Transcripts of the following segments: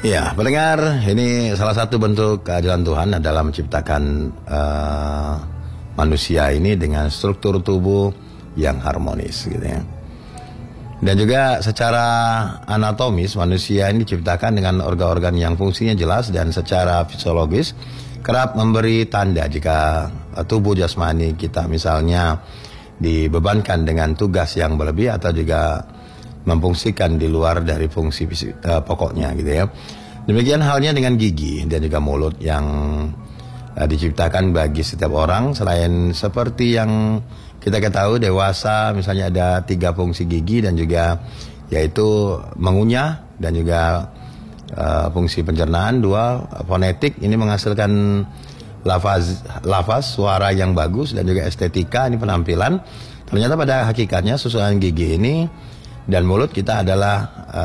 Ya, pendengar, ini salah satu bentuk keadilan Tuhan adalah menciptakan manusia ini dengan struktur tubuh yang harmonis, gitu ya. Dan juga secara anatomis manusia ini diciptakan dengan organ-organ yang fungsinya jelas dan secara fisiologis kerap memberi tanda jika tubuh jasmani kita misalnya dibebankan dengan tugas yang berlebih atau juga memfungsikan di luar dari fungsi pokoknya, gitu ya. Demikian halnya dengan gigi dan juga mulut yang diciptakan bagi setiap orang. Selain seperti yang kita ketahui dewasa misalnya ada 3 fungsi gigi dan juga yaitu mengunyah dan juga fungsi pencernaan, 2 fonetik ini menghasilkan lafaz suara yang bagus dan juga estetika ini penampilan. Ternyata pada hakikatnya susunan gigi ini dan mulut kita adalah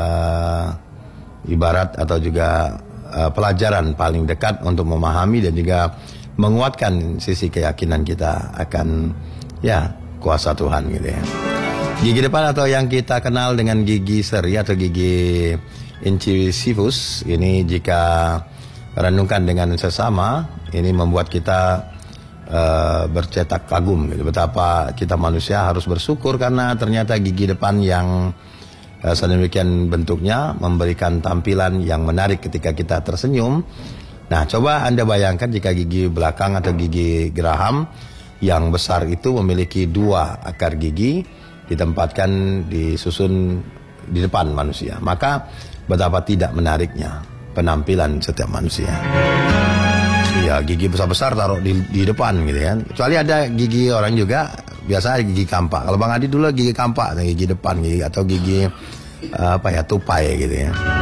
ibarat atau juga pelajaran paling dekat untuk memahami dan juga menguatkan sisi keyakinan kita akan kuasa Tuhan, gitu ya. Gigi depan atau yang kita kenal dengan gigi seri atau gigi incisivus ini jika renungkan dengan sesama ini membuat kita bercetak kagum, gitu. Betapa kita manusia harus bersyukur karena ternyata gigi depan yang sedemikian bentuknya memberikan tampilan yang menarik ketika kita tersenyum. Nah, coba Anda bayangkan jika gigi belakang atau gigi geraham yang besar itu memiliki 2 akar gigi ditempatkan disusun di depan manusia. Maka betapa tidak menariknya penampilan setiap manusia. Ya, gigi besar-besar taruh di depan, gitu ya. Kecuali ada gigi orang juga biasa gigi kampak. Kalau Bang Adi dulu gigi kampak, gigi depan, gigi atau gigi tupai, gitu ya.